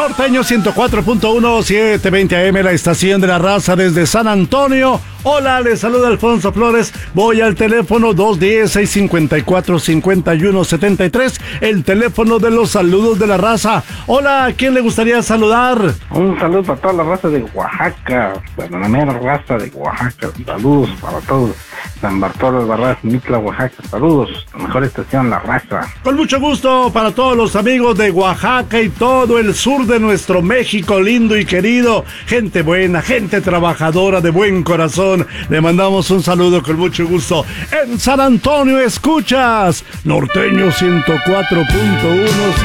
Norteño 104.1, 720 AM, la estación de la raza desde San Antonio. Hola, les saluda Alfonso Flores. Voy al teléfono 210-654-5173, el teléfono de los saludos de la raza. Hola, ¿a quién le gustaría saludar? Un saludo para toda la raza de Oaxaca, para la mera raza de Oaxaca. Saludos para todos. San Bartolo de Barras, Mitla, Oaxaca. Saludos, la mejor estación, la raza. Con mucho gusto para todos los amigos de Oaxaca y todo el sur de nuestro México lindo y querido. Gente buena, gente trabajadora de buen corazón. Le mandamos un saludo con mucho gusto. En San Antonio escuchas Norteño 104.1.